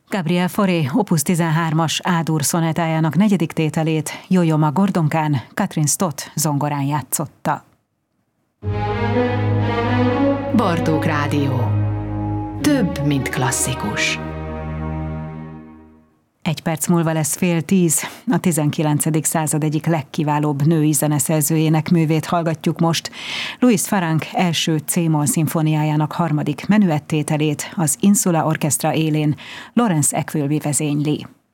Gabriel Fauré Opus 13-as A-dur szonátájának 4. tételét Yo-Yo Gordonkán Katrin Stott zongorán játszotta. Bartók Rádió. Több, mint klasszikus. 1 perc múlva lesz 9:30. A 19. század egyik legkiválóbb női zeneszerzőjének művét hallgatjuk most. Louise Farrenc első C-moll szimfóniájának 3. menüettételét az Insula Orchestra élén Laurence Equilby vezényli.